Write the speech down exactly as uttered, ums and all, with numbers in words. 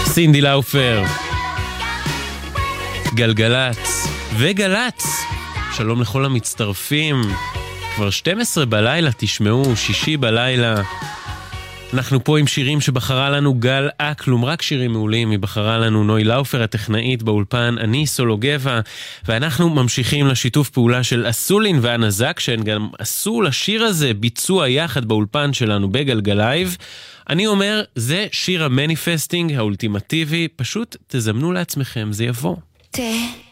סינדי לאופר, גלגלץ וגלץ. שלום לכל המצטרפים. כבר שתים עשרה בלילה, תשמעו, שישי בלילה. אנחנו פה עם שירים שבחרה לנו גל אקלום, רק שירים מעולים. היא בחרה לנו נוי לאופר הטכנאית באולפן, אני סולו גבע, ואנחנו ממשיכים לשיתוף פעולה של אסולין והנזק, שהן גם עשו לשיר הזה ביצוע יחד באולפן שלנו בגלגלייב. אני אומר, זה שיר המניפסטינג האולטימטיבי, פשוט תזמנו לעצמכם, זה יבוא. תה